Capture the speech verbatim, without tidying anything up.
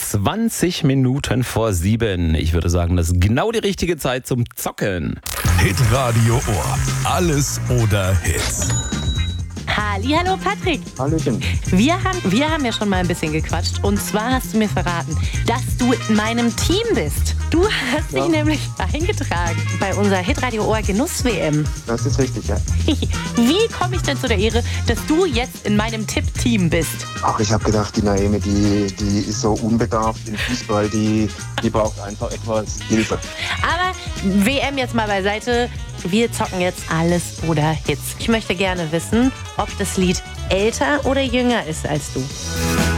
zwanzig Minuten vor sieben. Ich würde sagen, das ist genau die richtige Zeit zum Zocken. Hitradio Ohr. Alles oder Hits. Hallihallo Patrick. Hallöchen. Wir haben, wir haben ja schon mal ein bisschen gequatscht und zwar hast du mir verraten, dass du in meinem Team bist. Du hast Ja. dich nämlich eingetragen bei unserer Hitradio Ohr Genuss-W M. Das ist richtig, ja. Wie komme ich denn zu der Ehre, dass du jetzt in meinem Tipp-Team bist? Ach, ich habe gedacht, die Naeme, die, die ist so unbedarft im Fußball, die, die braucht einfach etwas Hilfe. Aber W M jetzt mal beiseite. Wir zocken jetzt Alles oder Hits. Ich möchte gerne wissen, ob das Lied älter oder jünger ist als du.